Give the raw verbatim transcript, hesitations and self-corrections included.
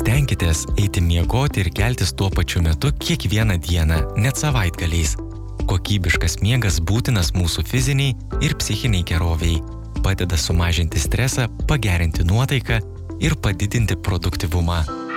Stenkitės eiti miegoti ir keltis tuo pačiu metu kiekvieną dieną, net savaitgaliais. Kokybiškas miegas būtinas mūsų fiziniai ir psichiniai geroviai, padeda sumažinti stresą, pagerinti nuotaiką ir padidinti produktyvumą.